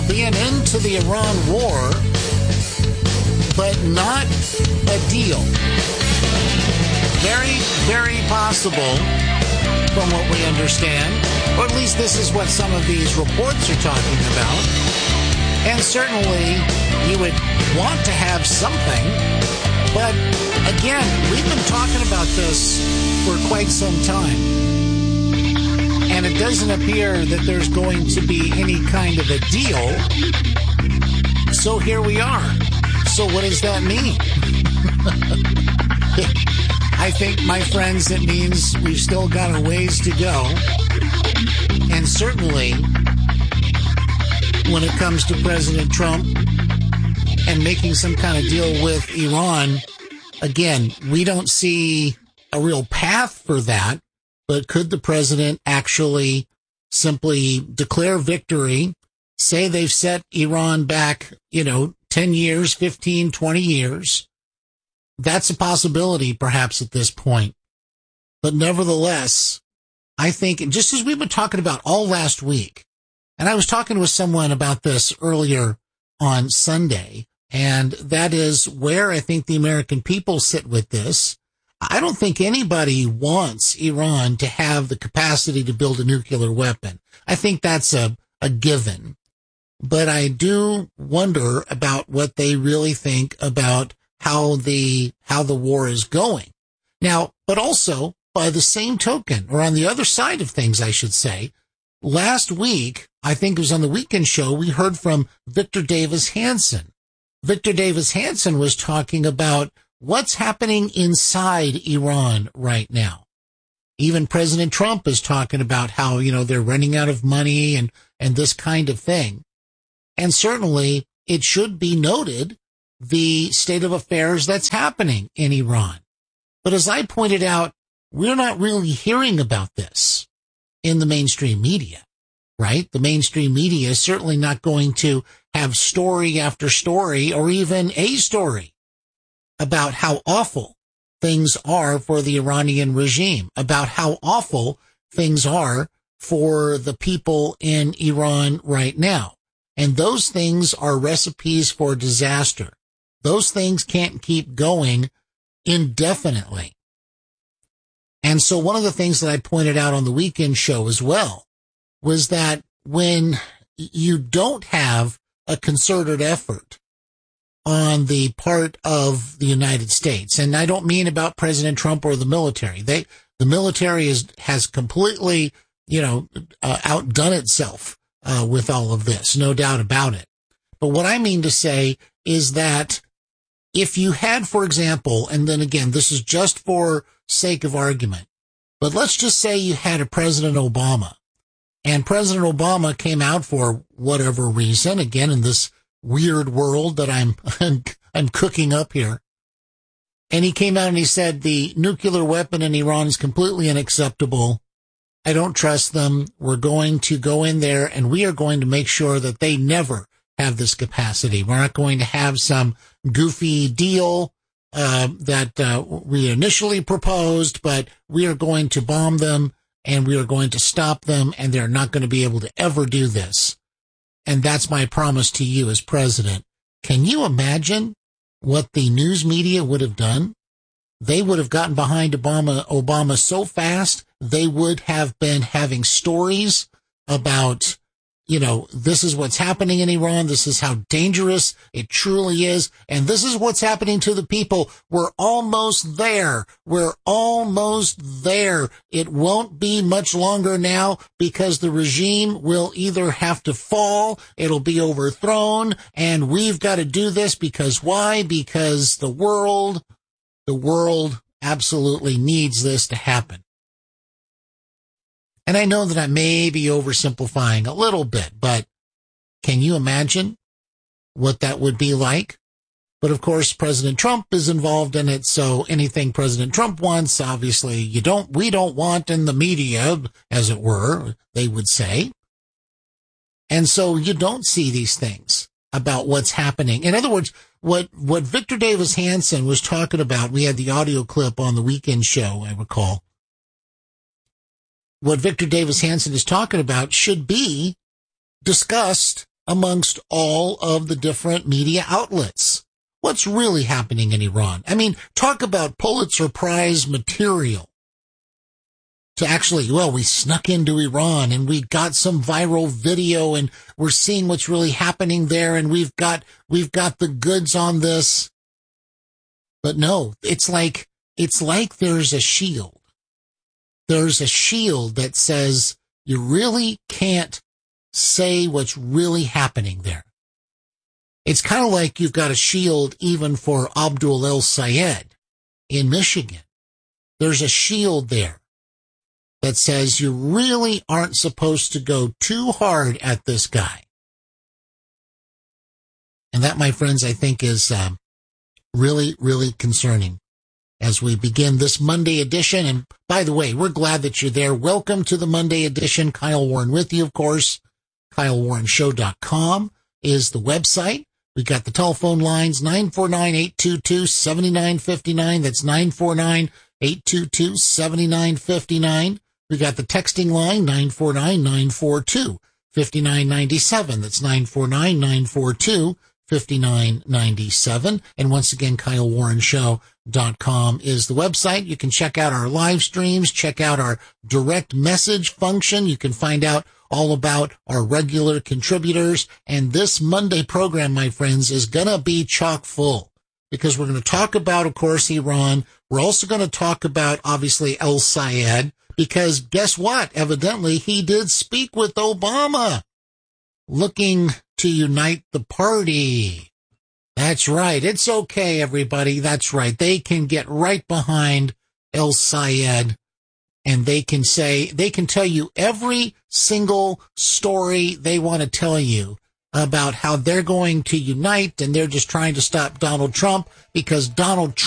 be an end to the Iran war, but not a deal. Very, very possible, from what we understand, or at least this is what some of these reports are talking about. And certainly, you would want to have something. But again, we've been talking about this for quite some time. And it doesn't appear that there's going to be any kind of a deal. So here we are. So what does that mean? I think, my friends, it means we've still got a ways to go. And certainly, when it comes to President Trump and making some kind of deal with Iran, again, we don't see a real path for that. But could the president actually simply declare victory, say they've set Iran back, 10 years, 15, 20 years? That's a possibility, perhaps, at this point. But nevertheless, I think, just as we've been talking about all last week, and I was talking with someone about this earlier on Sunday, and that is where I think the American people sit with this. I don't think anybody wants Iran to have the capacity to build a nuclear weapon. I think that's a given. But I do wonder about what they really think about how the war is going. Now, but also, by the same token, or on the other side of things, I should say, last week, I think it was on the Weekend Show, we heard from Victor Davis Hanson. Victor Davis Hanson was talking about what's happening inside Iran right now. Even President Trump is talking about how, they're running out of money and this kind of thing. And certainly it should be noted the state of affairs that's happening in Iran. But as I pointed out, we're not really hearing about this in the mainstream media, right? The mainstream media is certainly not going to have story after story or even a story about how awful things are for the Iranian regime, about how awful things are for the people in Iran right now. And those things are recipes for disaster. Those things can't keep going indefinitely. And so one of the things that I pointed out on the Weekend Show as well was that when you don't have a concerted effort on the part of the United States, and I don't mean about President Trump or the military. The military has completely, outdone itself with all of this, no doubt about it. But what I mean to say is that if you had, for example, and then again, this is just for sake of argument, but let's just say you had a President Obama, and President Obama came out for whatever reason, again, in this weird world that I'm cooking up here. And he came out and he said the nuclear weapon in Iran is completely unacceptable. I don't trust them. We're going to go in there and we are going to make sure that they never have this capacity. We're not going to have some goofy deal that we initially proposed, but we are going to bomb them and we are going to stop them, and they're not going to be able to ever do this. And that's my promise to you as president. Can you imagine what the news media would have done? They would have gotten behind Obama so fast, they would have been having stories about, this is what's happening in Iran. This is how dangerous it truly is. And this is what's happening to the people. We're almost there. We're almost there. It won't be much longer now because the regime will either have to fall, it'll be overthrown, and we've got to do this because why? Because the world absolutely needs this to happen. And I know that I may be oversimplifying a little bit, but can you imagine what that would be like? But of course, President Trump is involved in it, so anything President Trump wants, obviously, we don't want in the media, as it were, they would say. And so you don't see these things about what's happening. In other words, what Victor Davis Hanson was talking about, we had the audio clip on the Weekend Show, I recall. What Victor Davis Hanson is talking about should be discussed amongst all of the different media outlets. What's really happening in Iran? I mean, talk about Pulitzer Prize material. To actually, well, we snuck into Iran and we got some viral video and we're seeing what's really happening there and we've got the goods on this. But no, it's like there's a shield. There's a shield that says you really can't say what's really happening there. It's kind of like you've got a shield even for Abdul El-Sayed in Michigan. There's a shield there that says you really aren't supposed to go too hard at this guy. And that, my friends, I think is really, really concerning as we begin this Monday edition. And by the way, we're glad that you're there. Welcome to the Monday edition. Kyle Warren with you, of course. KyleWarrenShow.com is the website. We got the telephone lines, 949-822-7959. That's 949-822-7959. We got the texting line, 949-942-5997. That's 949-942-5997. And once again, KyleWarrenShow.com is the website. You can check out our live streams, check out our direct message function. You can find out all about our regular contributors. And this Monday program, my friends, is going to be chock full because we're going to talk about, of course, Iran. We're also going to talk about, obviously, El-Sayed, because guess what? Evidently, he did speak with Obama, looking to unite the party. That's right. It's okay, everybody. That's right. They can get right behind El-Sayed. And they can tell you every single story they want to tell you about how they're going to unite and they're just trying to stop Donald Trump because Donald Trump